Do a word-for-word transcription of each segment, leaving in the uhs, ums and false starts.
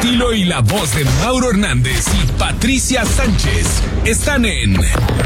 estilo y la voz de Mauro Hernández y Patricia Sánchez están en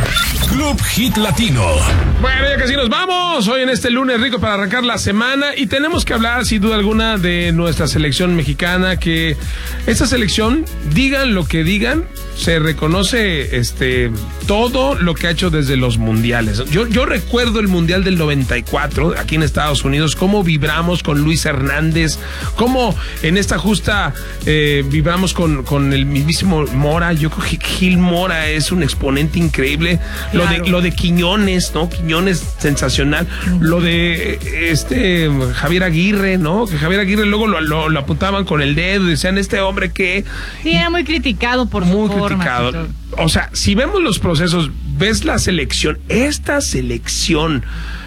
Club Hit Latino. Bueno, ya casi nos vamos. Hoy en este lunes rico para arrancar la semana y tenemos que hablar sin duda alguna de nuestra selección mexicana, que esta selección, digan lo que digan, se reconoce este todo lo que ha hecho desde los mundiales. Yo, yo recuerdo el mundial del noventa y cuatro aquí en Estados Unidos, cómo vibramos con Luis Hernández, cómo en esta justa eh, vibramos con, con el mismísimo Mora. Yo creo que Gil Mora es un exponente increíble. Claro. Lo de lo de Quiñones, ¿no? Quiñones sensacional. Uh-huh. Lo de este Javier Aguirre, ¿no? Que Javier Aguirre luego lo, lo, lo apuntaban con el dedo y decían, este hombre que... Sí, era muy criticado por su muy forma. Criticado. O sea, si vemos los procesos, ves la selección, esta selección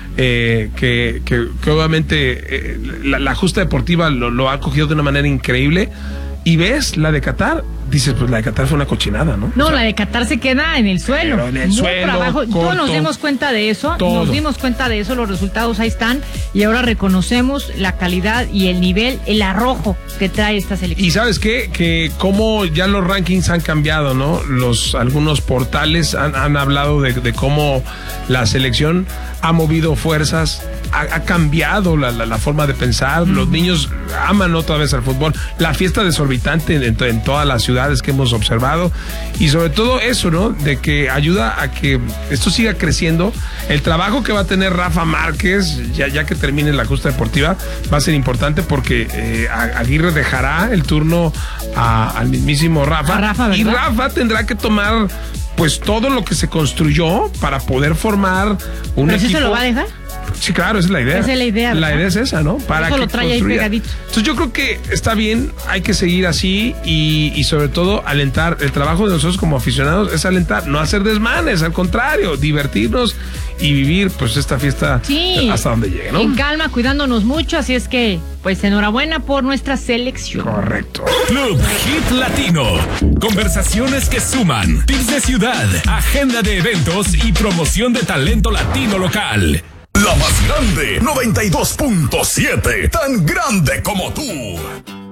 eh, que, que, que obviamente eh, la, la justa deportiva lo, lo ha cogido de una manera increíble, y ves la de Qatar, dices, pues la de Qatar fue una cochinada, ¿no? No, o sea, la de Qatar se queda en el suelo. Pero en el muy suelo, por abajo. corto, Todos nos dimos cuenta de eso, todo. nos dimos cuenta de eso, los resultados ahí están, y ahora reconocemos la calidad y el nivel, el arrojo que trae esta selección. Y ¿sabes qué? Que como ya los rankings han cambiado, ¿no? Los, algunos portales han, han hablado de, de cómo la selección ha movido fuerzas, ha, ha cambiado la, la, la forma de pensar. Mm. Los niños aman otra vez al fútbol. La fiesta desorbitante en, en todas las ciudades que hemos observado, y sobre todo eso, ¿no? De que ayuda a que esto siga creciendo. El trabajo que va a tener Rafa Márquez, ya, ya que termine la justa deportiva, va a ser importante porque eh, Aguirre dejará el turno a, al mismísimo Rafa, Rafa, y Rafa tendrá que tomar pues todo lo que se construyó para poder formar un ¿Pero equipo. si se lo va a dejar? Sí, claro, esa es la idea. Esa es la idea, La ¿verdad? idea es esa, ¿no? Para Eso que lo trae construya. ahí pegadito. Entonces yo creo que está bien, hay que seguir así y, y sobre todo alentar. El trabajo de nosotros como aficionados es alentar, no hacer desmanes, al contrario, divertirnos y vivir pues esta fiesta sí, hasta donde llegue, ¿no? En calma, cuidándonos mucho, así es que pues enhorabuena por nuestra selección. Correcto. Club Hit Latino. Conversaciones que suman, tips de ciudad, agenda de eventos y promoción de talento latino local. La más grande, noventa y dos punto siete, tan grande como tú.